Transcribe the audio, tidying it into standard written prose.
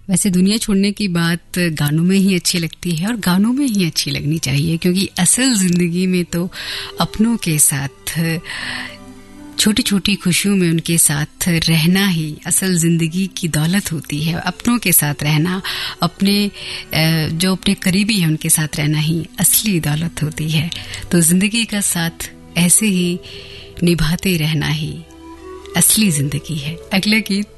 वैसे दुनिया छोड़ने की बात गानों में ही अच्छी लगती है और गानों में ही अच्छी लगनी चाहिए, क्योंकि असल जिंदगी में तो अपनों के साथ, छोटी छोटी खुशियों में उनके साथ रहना ही असल जिंदगी की दौलत होती है। अपनों के साथ रहना, अपने जो अपने करीबी हैं उनके साथ रहना ही असली दौलत होती है। तो जिंदगी का साथ ऐसे ही निभाते रहना ही असली जिंदगी है। अगला गीत